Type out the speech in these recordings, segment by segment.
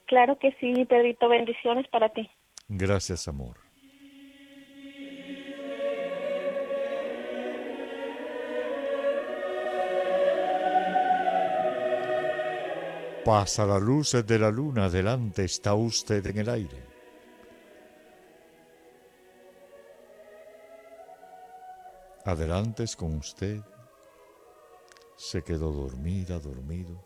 Claro que sí, Pedrito, bendiciones para ti. Gracias, amor. Pasa la luz de la luna, adelante está usted en el aire. Adelante es con usted. Se quedó dormida, dormido,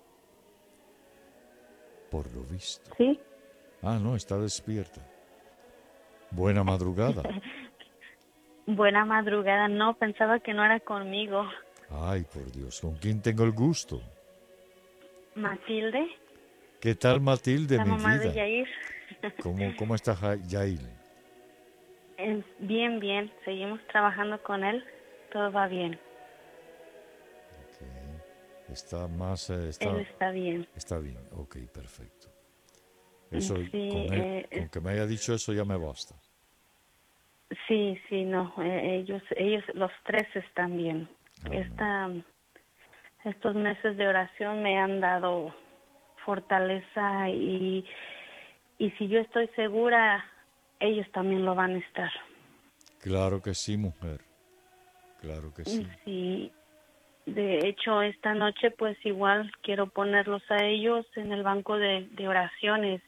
por lo visto. Sí. Ah, no, está despierta. Buena madrugada. Buena madrugada. No, pensaba que no era conmigo. Ay, por Dios, ¿con quién tengo el gusto? Matilde, ¿Qué tal, Matilde, la mi mamá de vida? Yair. ¿Cómo está Yail? Bien, bien. Seguimos trabajando con él. Todo va bien. Ok. Está más, Él está bien. está bien, ok, perfecto. Eso, Sí, con que me haya dicho eso ya me basta. sí, sí, no. Ellos, los tres están bien. Amén. Estos meses de oración me han dado fortaleza y si yo estoy segura, ellos también lo van a estar. Claro que sí, mujer. Claro que sí. Sí, de hecho, esta noche pues igual quiero ponerlos a ellos en el banco de oraciones.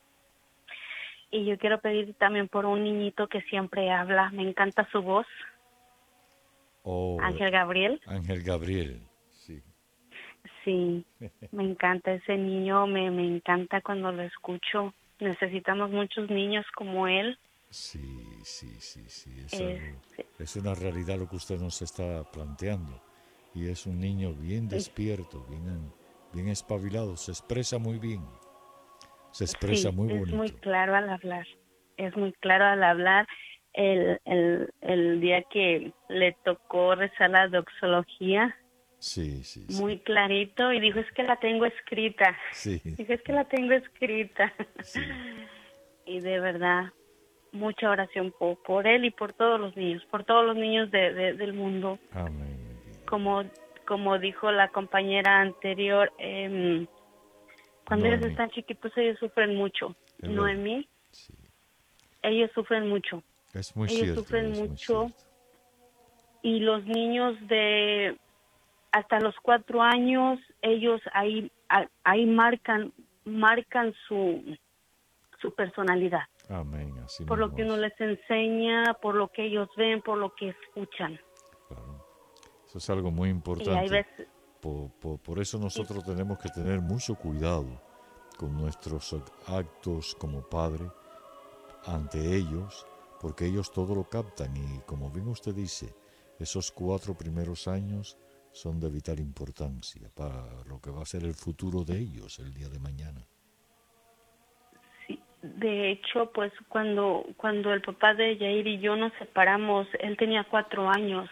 Y yo quiero pedir también por un niñito que siempre habla, me encanta su voz, Oh, Ángel Gabriel. Ángel Gabriel. Sí. Sí, me encanta ese niño, me encanta cuando lo escucho. Necesitamos muchos niños como él. Sí, sí, sí, sí. Es Es, algo, es una realidad lo que usted nos está planteando. Y es un niño bien es- despierto, bien espabilado, se expresa muy bien, se expresa sí, muy es muy bonito. claro al hablar. Es muy claro al hablar. El día que le tocó rezar la doxología, Sí, sí, sí. muy clarito, y dijo, es que la tengo escrita. Sí, Dijo, es que la tengo escrita. sí. Y de verdad, mucha oración por él y por todos los niños del mundo. Amén, mi vida. Como, como dijo la compañera anterior, cuando ellos Noemí, están chiquitos ellos sufren mucho. es verdad. Noemí, Sí. ellos sufren mucho. Ellos sufren Es muy mucho cierto. y los niños de hasta los 4 años, ellos ahí marcan su personalidad. Amén, así Por lo mismo que uno es. les enseña, por lo que ellos ven, por lo que escuchan. Claro. Eso es algo muy Y hay importante. veces, Por eso y, nosotros tenemos que tener mucho cuidado con nuestros actos como padre ante ellos, porque ellos todo lo captan y como bien usted dice, esos 4 primeros años son de vital importancia para lo que va a ser el futuro de ellos el día de mañana. sí, de hecho, pues cuando el papá de Yair y yo nos separamos, él tenía 4 años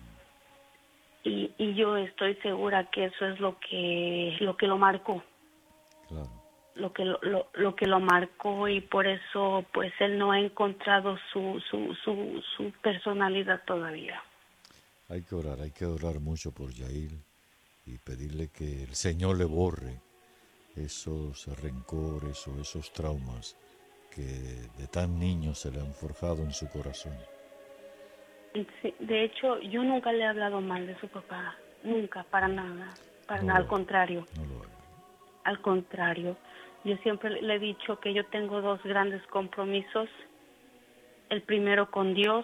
y yo estoy segura que eso es lo que lo marcó, Claro, lo que lo marcó y por eso pues él no ha encontrado su personalidad todavía. hay que orar mucho por Yair y pedirle que el Señor le borre esos rencores o esos traumas que de tan niño se le han forjado en su corazón. Sí, de hecho, yo nunca le he hablado mal de su papá, nunca, para No nada, lo haga, no lo haga. al contrario. Yo siempre le he dicho que yo tengo dos grandes compromisos, el primero con Dios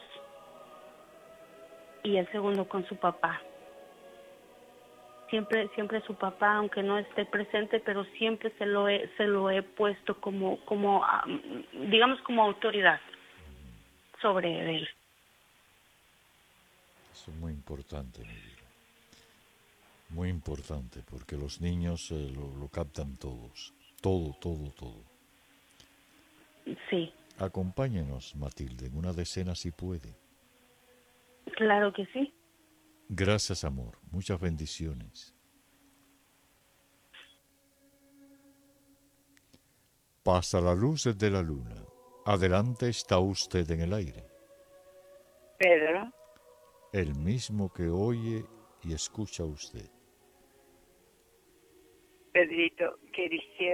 y el segundo con su papá. Siempre, siempre su papá, aunque no esté presente, pero siempre se lo he puesto digamos, como autoridad sobre él. Eso es muy importante, mi vida. Muy importante, porque los niños lo captan todos. Todo, todo, todo. Sí, Acompáñenos, Matilde, en una decena si puede. claro que sí. Gracias, amor. Muchas bendiciones. Pasa la luz de la luna. Adelante está usted en el aire. Pedro, El mismo que oye y escucha usted. Pedrito, quisiera